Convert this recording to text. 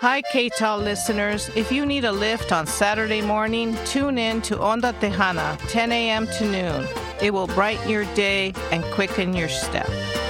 Hi, KTAL listeners. If you need a lift on Saturday morning, tune in to Onda Tejana, 10 a.m. to noon. It will brighten your day and quicken your step.